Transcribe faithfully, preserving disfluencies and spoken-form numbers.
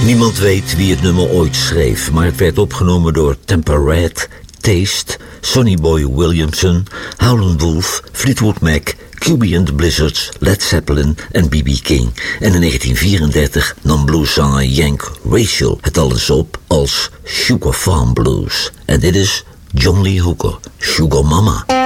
Niemand weet wie het nummer ooit schreef, maar het werd opgenomen door Temperate, Taste, Sonny Boy Williamson, Howlin' Wolf, Fleetwood Mac, Q B and the Blizzards, Led Zeppelin en B B King. En in negentien vierendertig nam blueszanger Yank Rachel het alles op als Sugar Farm Blues. En dit is John Lee Hooker, Sugar Mama.